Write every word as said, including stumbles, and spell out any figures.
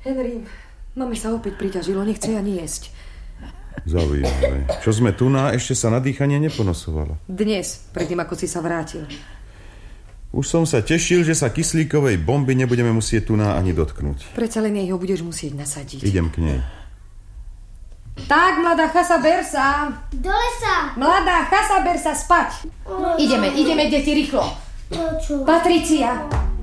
Henry, mame sa opäť priťažilo, nechce ani jesť. Zaujímavé. Čo sme tu na, ešte sa na dýchanie neponosovalo. Dnes, predtým ako si sa vrátil. Už som sa tešil, že sa kyslíkovej bomby nebudeme musieť tu na ani dotknúť. Predsa len jej ho budeš musieť nasadiť. Idem k nej. Tak, mladá chasa, ber sa. Do lesa. Mladá chasa, ber sa spať. O, ideme, ideme, deti, rýchlo. Čo? Patricia.